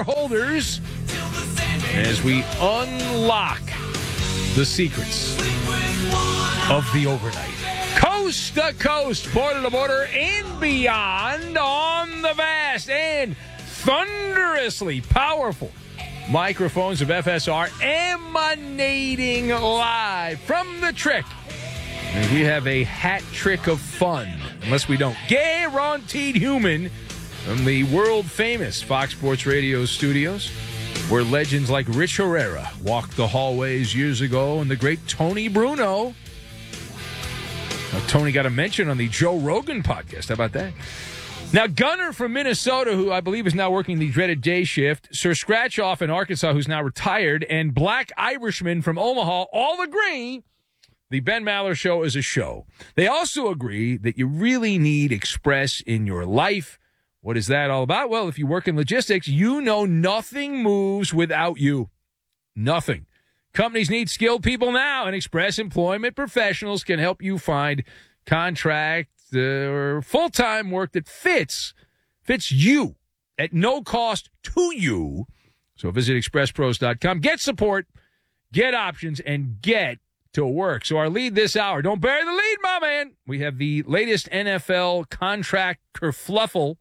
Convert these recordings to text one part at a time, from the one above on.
holders as we unlock the secrets of the overnight. Coast to coast, border to border, and beyond on the vast and thunderously powerful microphones of FSR emanating live from the trick. And we have a hat trick of fun, unless we don't. Guaranteed human from the world-famous Fox Sports Radio studios, where legends like Rich Herrera walked the hallways years ago, and the great Tony Bruno. Now, Tony got a mention on the Joe Rogan podcast. How about that? Now, Gunner from Minnesota, who I believe is now working the dreaded day shift, Sir Scratchoff in Arkansas, who's now retired, and Black Irishman from Omaha all agree the Ben Maller Show is a show. They also agree that you really need Express in your life. What is that all about? Well, if you work in logistics, you know nothing moves without you. Nothing. Companies need skilled people now, and Express Employment Professionals can help you find contract or full-time work that fits you at no cost to you. So visit expresspros.com. Get support, get options, and get to work. So our lead this hour, don't bury the lead, my man. We have the latest NFL contract kerfluffle,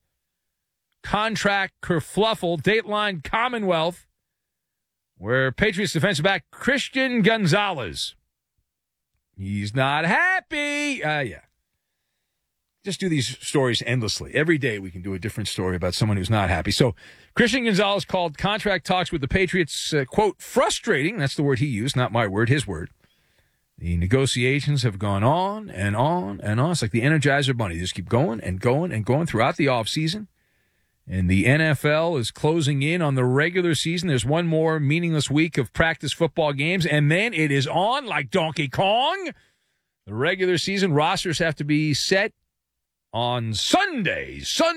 Dateline Commonwealth, where Patriots defensive back Christian Gonzalez, he's not happy. Yeah. Just do these stories endlessly. Every day we can do a different story about someone who's not happy. So Christian Gonzalez called contract talks with the Patriots, quote, frustrating. That's the word he used, not my word, his word. The negotiations have gone on and on and on. It's like the Energizer Bunny. They just keep going and going and going throughout the offseason. And the NFL is closing in on the regular season. There's one more meaningless week of practice football games, and then it is on like Donkey Kong. The regular season rosters have to be set on Sunday.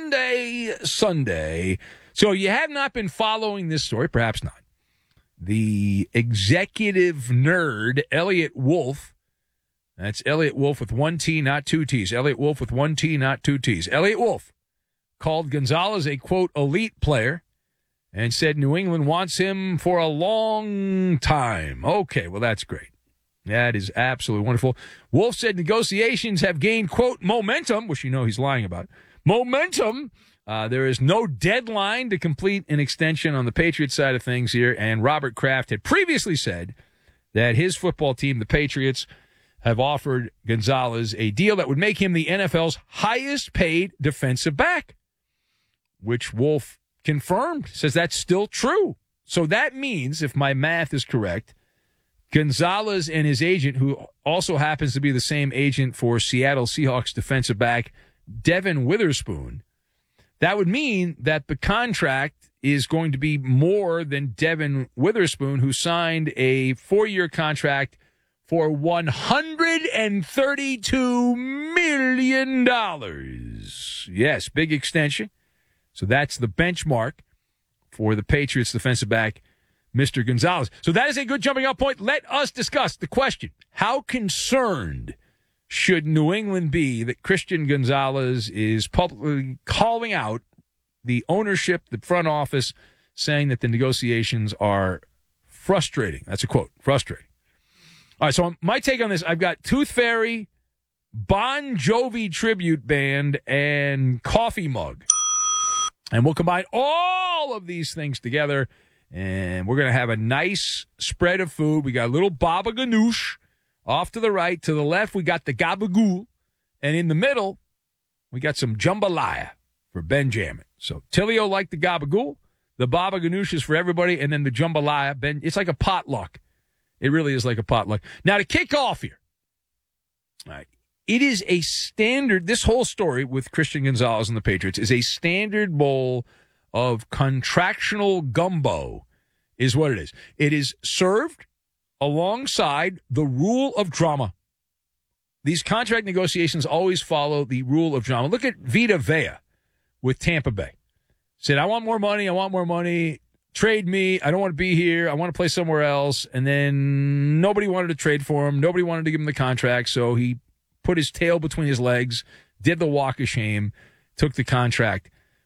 So you have not been following this story, perhaps not. The executive nerd, Elliot Wolf, that's Elliot Wolf with one T, not two T's. Elliot Wolf with one T, not two T's. Elliot Wolf called Gonzalez a, quote, elite player and said New England wants him for a long time. Okay, well, that's great. That is absolutely wonderful. Wolf said negotiations have gained, quote, momentum, which you know he's lying about. Momentum. There is no deadline to complete an extension on the Patriots side of things here, and Robert Kraft had previously said that his football team, the Patriots, have offered Gonzalez a deal that would make him the NFL's highest-paid defensive back, which Wolf confirmed, says that's still true. So that means, if my math is correct, Gonzalez and his agent, who also happens to be the same agent for Seattle Seahawks defensive back Devin Witherspoon, that would mean that the contract is going to be more than Devin Witherspoon, who signed a 4-year contract for $132 million. Yes, big extension. So that's the benchmark for the Patriots defensive back, Mr. Gonzalez. So that is a good jumping off point. Let us discuss the question. How concerned should New England be that Christian Gonzalez is publicly calling out the ownership, the front office, saying that the negotiations are frustrating? That's a quote, frustrating. All right, so my take on this, I've got Tooth Fairy, Bon Jovi tribute band, and coffee mug. And we'll combine all of these things together, and we're going to have a nice spread of food. We got a little baba ganoush off to the right. To the left, we got the gabagool. And in the middle, we got some jambalaya for Benjamin. So Tilio liked the gabagool. The baba ganoush is for everybody. And then the jambalaya, it's like a potluck. It really is like a potluck. Now, to kick off here, all right, it is a standard, this whole story with Christian Gonzalez and the Patriots is a standard bowl of contractual gumbo is what it is. It is served alongside the rule of drama. These contract negotiations always follow the rule of drama. Look at Vita Vea with Tampa Bay. Said, I want more money, trade me, I don't want to be here, I want to play somewhere else. And then nobody wanted to trade for him, nobody wanted to give him the contract, so he put his tail between his legs, did the walk of shame, took the contract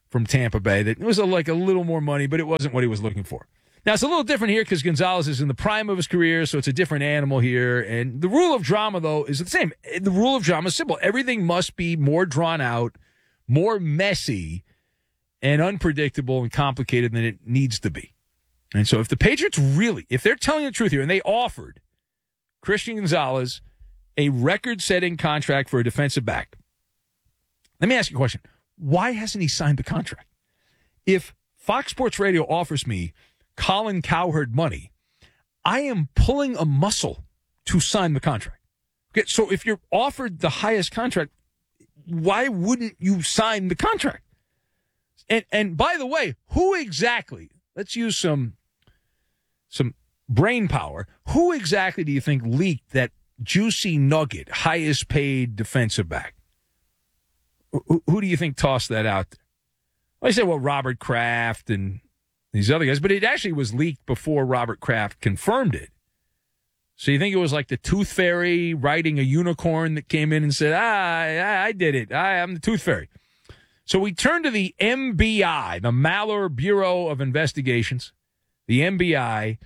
from Tampa Bay that it was like a little more money, but it wasn't what he was looking for. Now, it's a little different here because Gonzalez is in the prime of his career, so it's a different animal here. And the rule of drama, though, is the same. The rule of drama is simple. Everything must be more drawn out, more messy, and unpredictable and complicated than it needs to be. And so if the Patriots really, if they're telling the truth here, and they offered Christian Gonzalez a record-setting contract for a defensive back, let me ask you a question. Why hasn't he signed the contract? If Fox Sports Radio offers me Colin Cowherd money, I am pulling a muscle to sign the contract. Okay, so if you're offered the highest contract, why wouldn't you sign the contract? And by the way, who exactly, let's use some brain power, who exactly do you think leaked that juicy nugget, highest paid defensive back? Who do you think tossed that out there? Well, I said, well, Robert Kraft and these other guys, but it actually was leaked before Robert Kraft confirmed it. So you think it was like the Tooth Fairy riding a unicorn that came in and said, I did it. I'm the Tooth Fairy. So we turn to the MBI, the Maller Bureau of Investigations, the MBI,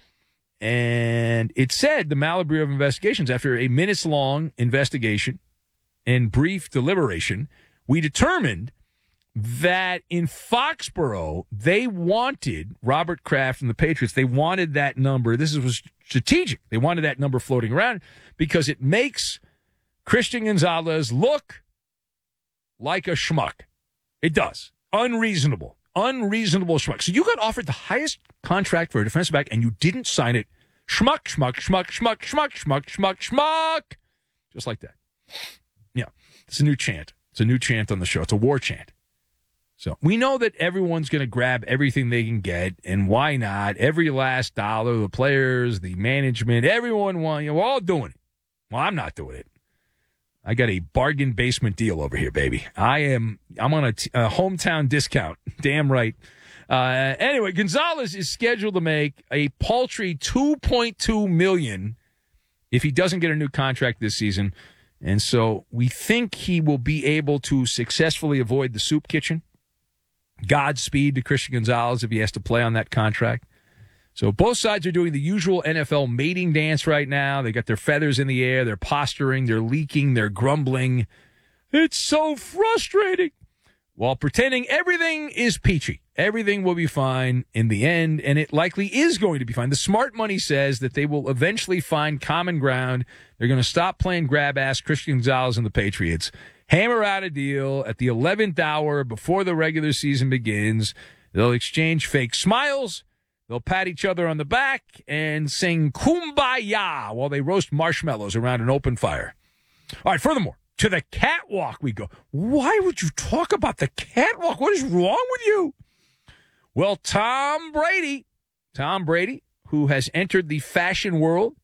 and it said, the Maller Bureau of Investigations, after a minutes-long investigation and brief deliberation, we determined that in Foxborough, they wanted Robert Kraft and the Patriots, they wanted that number. This was strategic. They wanted that number floating around because it makes Christian Gonzalez look like a schmuck. It does. Unreasonable schmuck. So you got offered the highest contract for a defensive back and you didn't sign it. Schmuck, schmuck, schmuck, schmuck, schmuck, schmuck, schmuck, schmuck. Just like that. Yeah. It's a new chant. It's a new chant on the show. It's a war chant. So we know that everyone's going to grab everything they can get, and why not? Every last dollar, the players, the management, everyone we're all doing it. Well, I'm not doing it. I got a bargain basement deal over here, baby. I'm on a hometown discount. Damn right. Anyway, Gonzalez is scheduled to make a paltry $2.2 million if he doesn't get a new contract this season. And so we think he will be able to successfully avoid the soup kitchen. Godspeed to Christian Gonzalez if he has to play on that contract. So both sides are doing the usual NFL mating dance right now. They got their feathers in the air. They're posturing. They're leaking. They're grumbling. It's so frustrating. While pretending everything is peachy. Everything will be fine in the end, and it likely is going to be fine. The smart money says that they will eventually find common ground. They're going to stop playing grab-ass Christian Gonzalez and the Patriots, hammer out a deal at the 11th hour before the regular season begins. They'll exchange fake smiles. They'll pat each other on the back and sing Kumbaya while they roast marshmallows around an open fire. All right, furthermore, to the catwalk we go. Why would you talk about the catwalk? What is wrong with you? Well, Tom Brady, who has entered the fashion world.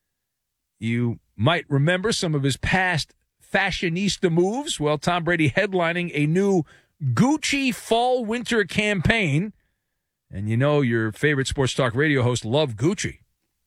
You might remember some of his past fashionista moves. Well, Tom Brady headlining a new Gucci fall-winter campaign. And you know your favorite sports talk radio host loved Gucci.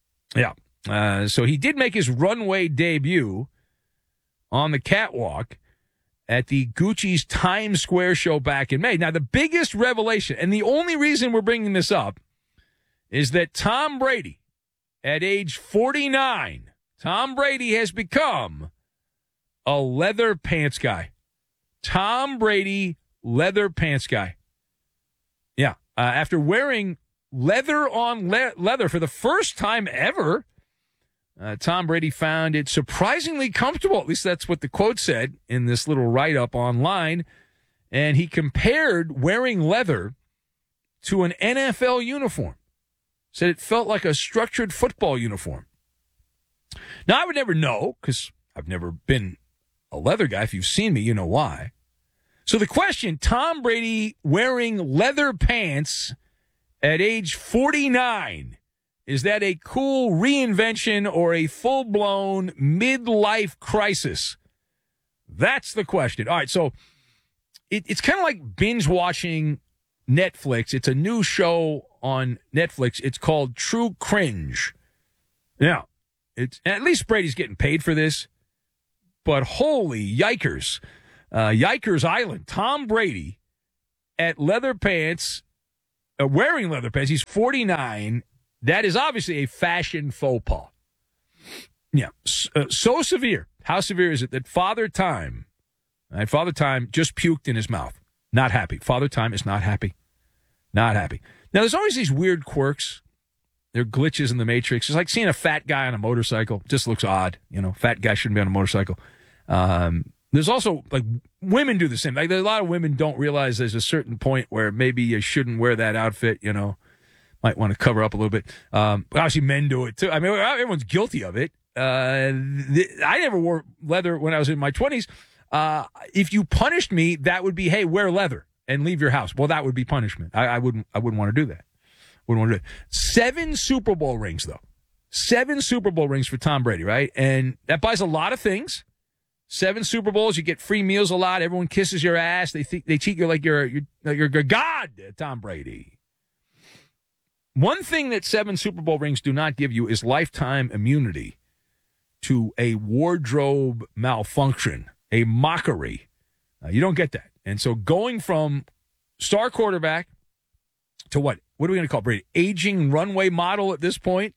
Yeah. So he did make his runway debut on the catwalk at the Gucci's Times Square show back in May. Now, the biggest revelation, and the only reason we're bringing this up, is that Tom Brady, at age 49, Tom Brady has become a leather pants guy. Tom Brady, leather pants guy. Yeah. After wearing leather on leather for the first time ever, Tom Brady found it surprisingly comfortable. At least that's what the quote said in this little write-up online. And he compared wearing leather to an NFL uniform. Said it felt like a structured football uniform. Now, I would never know because I've never been a leather guy. If you've seen me, you know why. So the question, Tom Brady wearing leather pants at age 49, is that a cool reinvention or a full-blown midlife crisis? That's the question. All right, so it's kind of like binge-watching Netflix. It's a new show on Netflix. It's called True Cringe. Now, at least Brady's getting paid for this, but holy yikers. Yikers Island. Tom Brady at leather pants, wearing leather pants. He's 49. That is obviously a fashion faux pas. Yeah, so severe. How severe is it that Father Time just puked in his mouth? Not happy. Father Time is not happy. Not happy. Now, there's always these weird quirks. There are glitches in the Matrix. It's like seeing a fat guy on a motorcycle. Just looks odd. Fat guy shouldn't be on a motorcycle. There's also, like, women do the same. Like, a lot of women don't realize there's a certain point where maybe you shouldn't wear that outfit, Might want to cover up a little bit. Obviously, men do it, too. I mean, everyone's guilty of it. I never wore leather when I was in my 20s. If you punished me, that would be, hey, wear leather and leave your house. Well, that would be punishment. I wouldn't want to do that. Wouldn't want to do it. 7 Super Bowl rings, though. 7 Super Bowl rings for Tom Brady, right? And that buys a lot of things. 7 Super Bowls, you get free meals a lot. Everyone kisses your ass. They treat you like you're God, Tom Brady. One thing that 7 Super Bowl rings do not give you is lifetime immunity to a wardrobe malfunction, a mockery. You don't get that. And so going from star quarterback to what are we going to call Brady? Aging runway model at this point?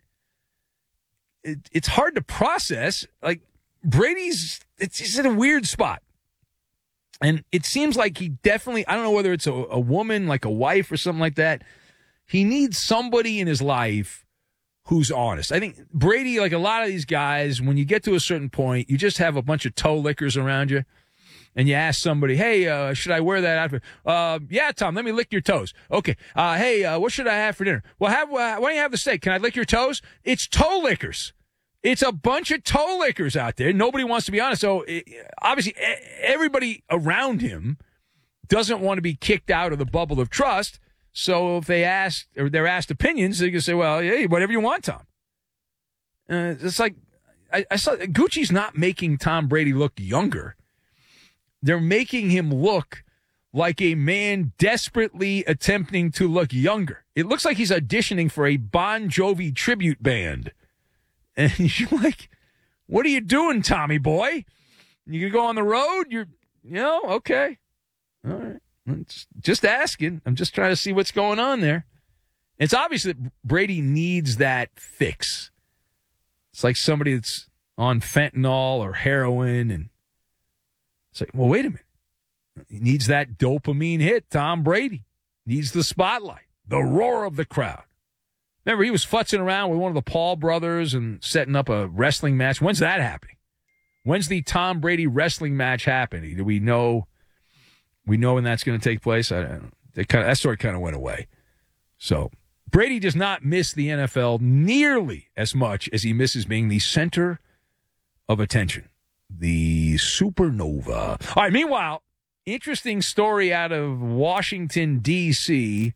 It's hard to process. Like, Brady's, he's in a weird spot. And it seems like he definitely, I don't know whether it's a woman, like a wife or something like that. He needs somebody in his life who's honest. I think Brady, like a lot of these guys, when you get to a certain point, you just have a bunch of toe lickers around you. And you ask somebody, hey, should I wear that outfit? Yeah, Tom, let me lick your toes. Okay. Hey, what should I have for dinner? Well, why don't you have the steak? Can I lick your toes? It's toe lickers. It's a bunch of toe lickers out there. Nobody wants to be honest. So obviously everybody around him doesn't want to be kicked out of the bubble of trust. So if they're asked opinions, they can say, well, hey, whatever you want, Tom. It's like I saw Gucci's not making Tom Brady look younger. They're making him look like a man desperately attempting to look younger. It looks like he's auditioning for a Bon Jovi tribute band. And you're like, what are you doing, Tommy boy? You gonna go on the road? Okay. All right. Just asking. I'm just trying to see what's going on there. It's obvious that Brady needs that fix. It's like somebody that's on fentanyl or heroin, and it's like, well, wait a minute. He needs that dopamine hit, Tom Brady. Needs the spotlight, the roar of the crowd. Remember, he was futzing around with one of the Paul brothers and setting up a wrestling match. When's that happening? When's the Tom Brady wrestling match happening? Do we know when that's going to take place? That story kind of went away. So Brady does not miss the NFL nearly as much as he misses being the center of attention. The supernova. All right, meanwhile, interesting story out of Washington, D.C.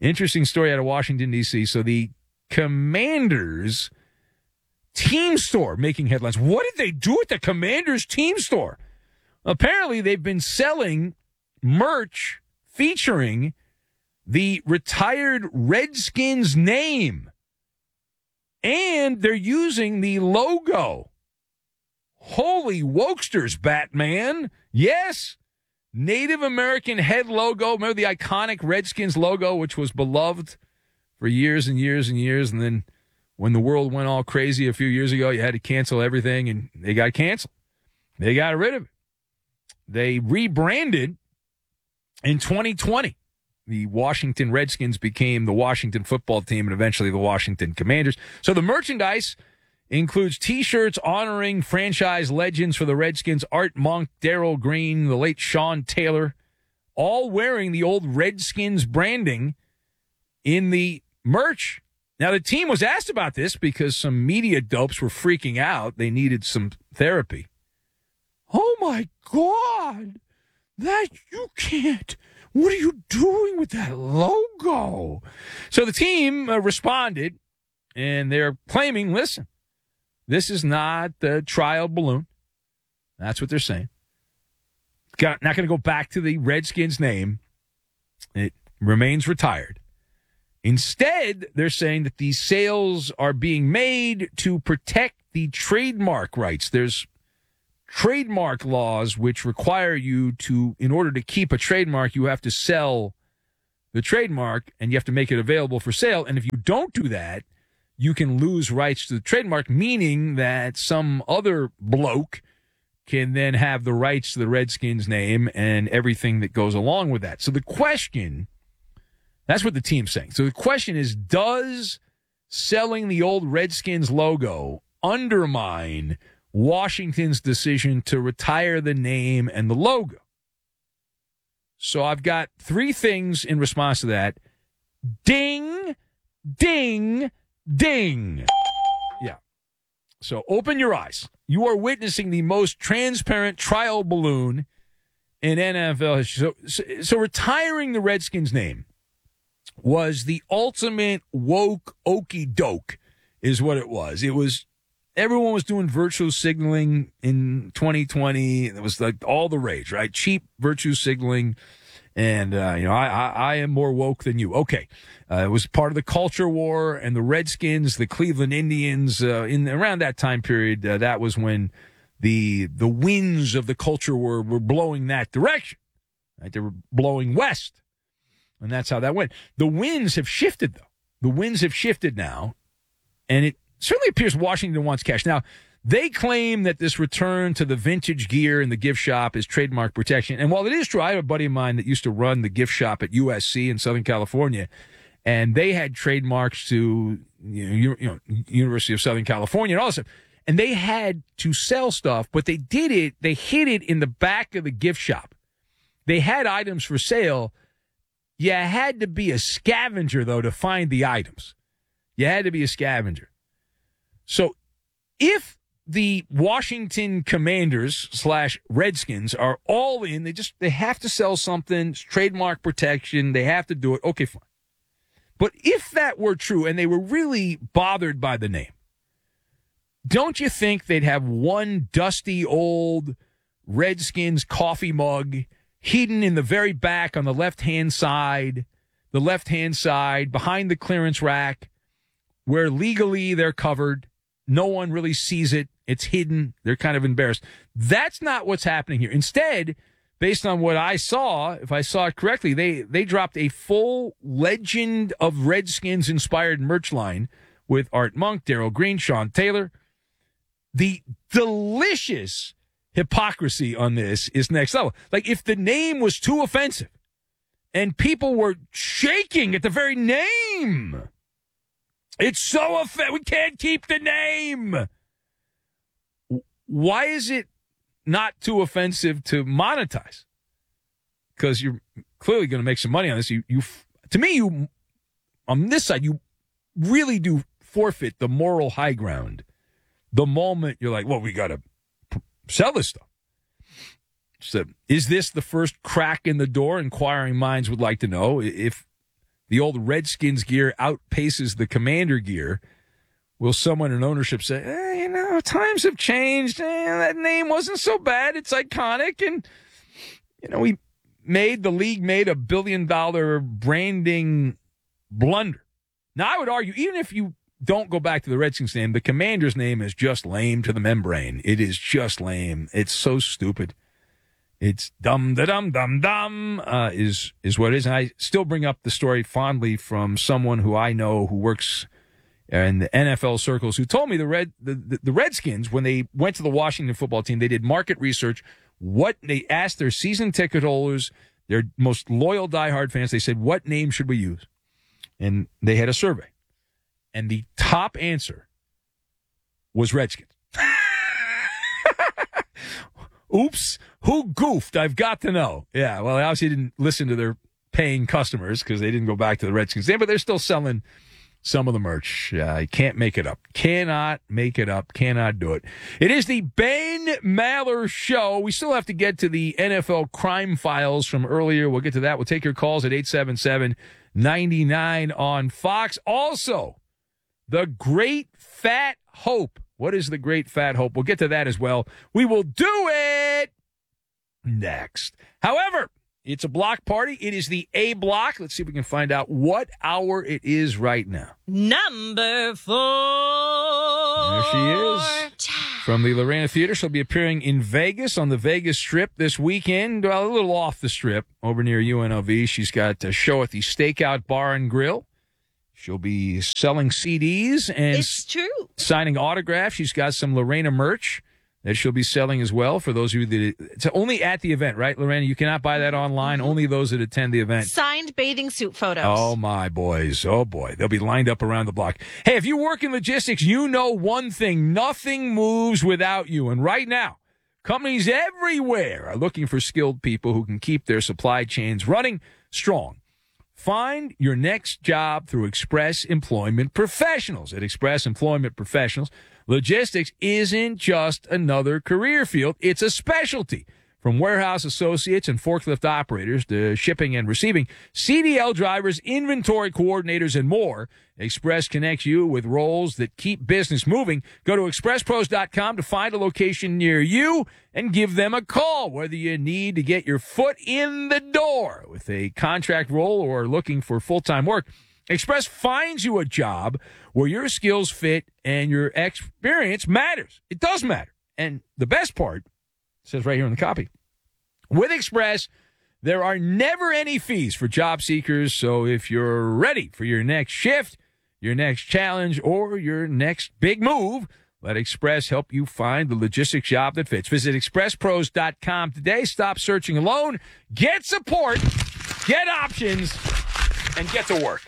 So the Commanders team store making headlines. What did they do at the Commanders team store? Apparently, they've been selling merch featuring the retired Redskins name. And they're using the logo. Holy wokesters, Batman. Yes. Native American head logo. Remember the iconic Redskins logo, which was beloved for years and years and years. And then when the world went all crazy a few years ago, you had to cancel everything, and they got canceled. They got rid of it. They rebranded in 2020. The Washington Redskins became the Washington football team and eventually the Washington Commanders. So the merchandise includes T-shirts honoring franchise legends for the Redskins, Art Monk, Darryl Green, the late Sean Taylor, all wearing the old Redskins branding in the merch. Now, the team was asked about this because some media dopes were freaking out. They needed some therapy. Oh, my God. That you can't. What are you doing with that logo? So the team responded, and they're claiming, listen, this is not the trial balloon. That's what they're saying. Not going to go back to the Redskins name. It remains retired. Instead, they're saying that these sales are being made to protect the trademark rights. There's trademark laws which require you to, in order to keep a trademark, you have to sell the trademark, and you have to make it available for sale. And if you don't do that, you can lose rights to the trademark, meaning that some other bloke can then have the rights to the Redskins name and everything that goes along with that. So the question, that's what the team's saying. So the question is, does selling the old Redskins logo undermine Washington's decision to retire the name and the logo? So I've got three things in response to that. Ding, ding, ding. Yeah. So open your eyes. You are witnessing the most transparent trial balloon in NFL history. So retiring the Redskins name was the ultimate woke okey doke, is what it was. It was, everyone was doing virtue signaling in 2020. It was like all the rage, right? Cheap virtue signaling. And, I am more woke than you. Okay. It was part of the culture war, and the Redskins, the Cleveland Indians, in around that time period, that was when the winds of the culture war were blowing that direction. Right? They were blowing west. And that's how that went. The winds have shifted, though. The winds have shifted now, and it certainly appears Washington wants cash. Now, they claim that this return to the vintage gear in the gift shop is trademark protection. And while it is true, I have a buddy of mine that used to run the gift shop at USC in Southern California, and they had trademarks to University of Southern California and all this stuff. And they had to sell stuff, but they hid it in the back of the gift shop. They had items for sale. You had to be a scavenger, though, to find the items. You had to be a scavenger. So if the Washington Commanders / Redskins are all in, they have to sell something, it's trademark protection, they have to do it, okay, fine. But if that were true and they were really bothered by the name, don't you think they'd have one dusty old Redskins coffee mug hidden in the very back on the left-hand side behind the clearance rack, where legally they're covered, no one really sees it, it's hidden, they're kind of embarrassed. That's not what's happening here. Instead, based on what I saw, if I saw it correctly, they dropped a full Legend of Redskins-inspired merch line with Art Monk, Darryl Green, Sean Taylor. The delicious hypocrisy on this is next level. Like, if the name was too offensive and people were shaking at the very name, it's so offensive, we can't keep the name. Why is it not too offensive to monetize? Because you're clearly going to make some money on this. To me, on this side, you really do forfeit the moral high ground the moment you're like, well, we got to sell this stuff. So, is this the first crack in the door? Inquiring minds would like to know. If the old Redskins gear outpaces the Commander gear, will someone in ownership say, times have changed. That name wasn't so bad. It's iconic. And, the league made $1 billion branding blunder. Now, I would argue, even if you don't go back to the Redskins name, the Commander's name is just lame to the membrane. It is just lame. It's so stupid. It's dumb, is what it is. And I still bring up the story fondly from someone who I know who works in the NFL circles, who told me the Redskins, when they went to the Washington football team, they did market research. They asked their season ticket holders, their most loyal diehard fans, they said, what name should we use? And they had a survey. And the top answer was Redskins. Oops, who goofed? I've got to know. Yeah, well, they obviously didn't listen to their paying customers because they didn't go back to the Redskins name, but they're still selling some of the merch. You can't make it up. Cannot make it up. Cannot do it. It is the Ben Maller Show. We still have to get to the NFL crime files from earlier. We'll get to that. We'll take your calls at 877-99 on Fox. Also, the Great Fat Hope. What is the Great Fat Hope? We'll get to that as well. We will do it next. However, it's a block party. It is the A block. Let's see if we can find out what hour it is right now. Number 4. There she is. from the Lorena Theater. She'll be appearing in Vegas on the Vegas Strip this weekend. Well, a little off the Strip, over near UNLV. She's got a show at the Stakeout Bar and Grill. She'll be selling CDs and It's true. signing autographs. She's got some Lorena merch that she'll be selling as well for those of you that it's only at the event, right, Lorena? You cannot buy that online. Only those that attend the event. Signed bathing suit photos. Oh, my boys. Oh, boy. They'll be lined up around the block. Hey, if you work in logistics, you know one thing. Nothing moves without you. And right now, companies everywhere are looking for skilled people who can keep their supply chains running strong. Find your next job through Express Employment Professionals. At Express Employment Professionals, logistics isn't just another career field. It's a specialty. From warehouse associates and forklift operators to shipping and receiving, CDL drivers, inventory coordinators, and more, Express connects you with roles that keep business moving. Go to expresspros.com to find a location near you and give them a call, whether you need to get your foot in the door with a contract role or looking for full-time work. Express finds you a job where your skills fit and your experience matters. It does matter. And the best part, it says right here in the copy, with Express, there are never any fees for job seekers. So if you're ready for your next shift, your next challenge, or your next big move, let Express help you find the logistics job that fits. Visit expresspros.com today. Stop searching alone. Get support, get options, and get to work.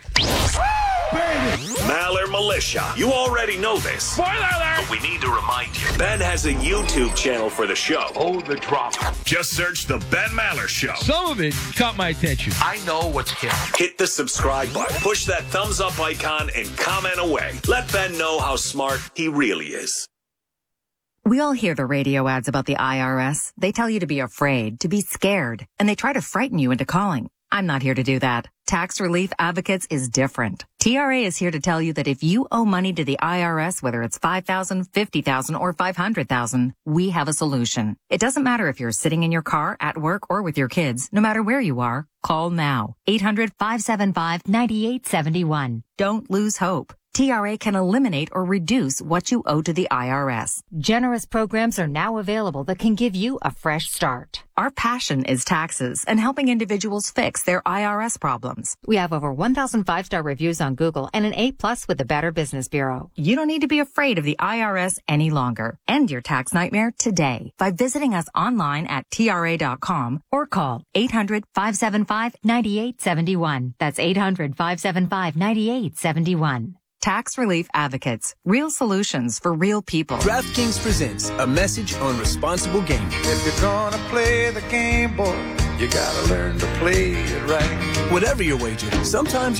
Maller Militia. You already know this. Spoiler alert! But we need to remind you. Ben has a YouTube channel for the show. Oh, the drama. Just search The Ben Maller Show. Some of it caught my attention. I know what's killing. Hit the subscribe button, push that thumbs up icon, and comment away. Let Ben know how smart he really is. We all hear the radio ads about the IRS. They tell you to be afraid, to be scared, and they try to frighten you into calling. I'm not here to do that. Tax Relief Advocates is different. TRA is here to tell you that if you owe money to the IRS, whether it's $5,000, $50,000, or $500,000, we have a solution. It doesn't matter if you're sitting in your car, at work, or with your kids. No matter where you are, call now. 800-575-9871. Don't lose hope. TRA can eliminate or reduce what you owe to the IRS. Generous programs are now available that can give you a fresh start. Our passion is taxes and helping individuals fix their IRS problems. We have over 1,000 five-star reviews on Google and an A+ with the Better Business Bureau. You don't need to be afraid of the IRS any longer. End your tax nightmare today by visiting us online at TRA.com or call 800-575-9871. That's 800-575-9871. Tax Relief Advocates. Real solutions for real people. DraftKings presents a message on responsible gaming. If you're gonna play the game, boy, you gotta learn to play it right. Whatever your wager, sometimes